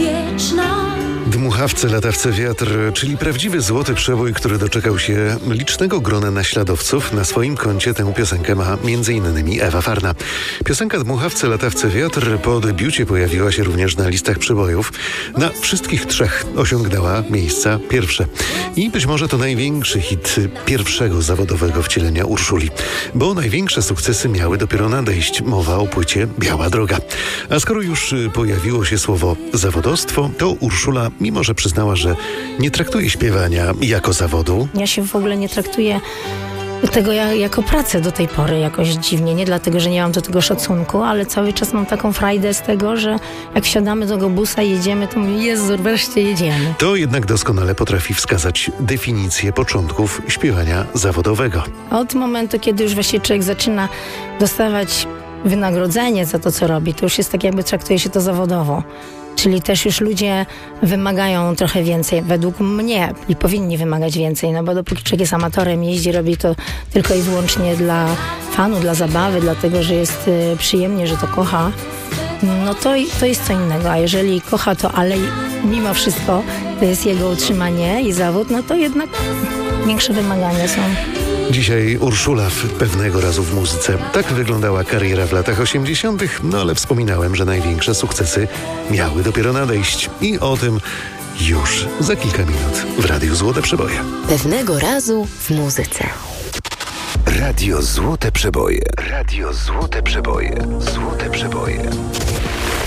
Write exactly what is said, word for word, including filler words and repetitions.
wieczna. Dmuchawce, latawce, wiatr, czyli prawdziwy złoty przebój, który doczekał się licznego grona naśladowców. Na swoim koncie tę piosenkę ma między innymi Ewa Farna. Piosenka Dmuchawce, latawce, wiatr po debiucie pojawiła się również na listach przebojów. Na wszystkich trzech osiągnęła miejsca pierwsze. I być może to największy hit pierwszego zawodowego wcielenia Urszuli. Bo największe sukcesy miały dopiero nadejść. Mowa o płycie Biała Droga. A skoro już pojawiło się słowo zawodostwo, to Urszula, mimo że przyznała, że nie traktuje śpiewania jako zawodu. Ja się w ogóle nie traktuję tego ja, jako pracę do tej pory jakoś dziwnie. Nie dlatego, że nie mam do tego szacunku, ale cały czas mam taką frajdę z tego, że jak wsiadamy do tego busa i jedziemy, to mówię, Jezu, wreszcie jedziemy. To jednak doskonale potrafi wskazać definicję początków śpiewania zawodowego. Od momentu, kiedy już właśnie człowiek zaczyna dostawać wynagrodzenie za to, co robi, to już jest tak, jakby traktuje się to zawodowo. Czyli też już ludzie wymagają trochę więcej, według mnie, i powinni wymagać więcej, no bo dopóki człowiek jest amatorem, jeździ, robi to tylko i wyłącznie dla fanu, dla zabawy, dlatego, że jest y, przyjemnie, że to kocha, no to, to jest co innego. A jeżeli kocha to, ale mimo wszystko to jest jego utrzymanie i zawód, no to jednak większe wymagania są. Dzisiaj Urszula w pewnego razu w muzyce. Tak wyglądała kariera w latach osiemdziesiątych, no ale wspominałem, że największe sukcesy miały dopiero nadejść. I o tym już za kilka minut w Radiu Złote Przeboje. Pewnego razu w muzyce. Radio Złote Przeboje. Radio Złote Przeboje. Złote Przeboje.